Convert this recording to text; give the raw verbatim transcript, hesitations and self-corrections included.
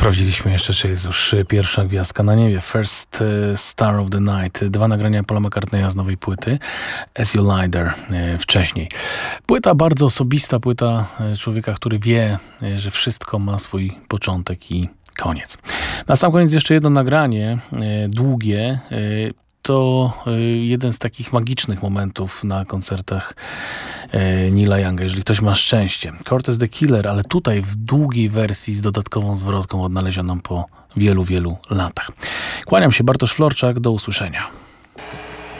sprawdziliśmy jeszcze, czy jest już pierwsza gwiazdka na niebie. First Star of the Night. Dwa nagrania Paula McCartneya z nowej płyty. As You Lie There wcześniej. Płyta bardzo osobista, płyta człowieka, który wie, że wszystko ma swój początek i koniec. Na sam koniec jeszcze jedno nagranie, długie. To jeden z takich magicznych momentów na koncertach Neila Younga, jeżeli ktoś ma szczęście. Cortez the Killer, ale tutaj w długiej wersji z dodatkową zwrotką odnalezioną po wielu, wielu latach. Kłaniam się, Bartosz Florczak, do usłyszenia.